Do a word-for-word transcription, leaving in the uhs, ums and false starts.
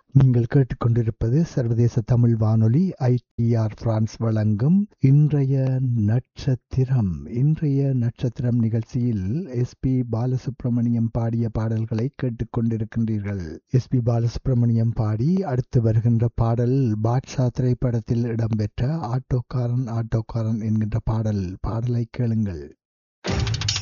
நீங்கள் கேட்டுக்கொண்டிருப்பது சர்வதேச தமிழ் வானொலி ஐ டி ஆர் பிரான்ஸ் வழங்கும் இன்றைய நட்சத்திரம். இன்றைய நட்சத்திரம் நிகழ்ச்சியில் எஸ் பி பாலசுப்ரமணியம் பாடிய பாடல்களை கேட்டுக்கொண்டிருக்கின்றீர்கள். எஸ் பி பாலசுப்ரமணியம் பாடி அடுத்து வருகின்ற பாடல் பாட்ஷா திரைப்படத்தில் இடம்பெற்ற ஆட்டோக்காரன் ஆட்டோக்காரன் என்கின்ற பாடல். பாடலை கேளுங்கள்.